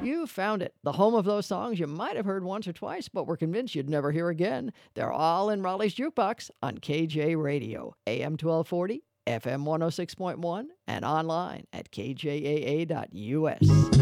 You found it, the home of those songs you might have heard once or twice, but were convinced you'd never hear again. They're all in Raleigh's Jukebox on KJ Radio, AM 1240, FM 106.1, and online at kjaa.us.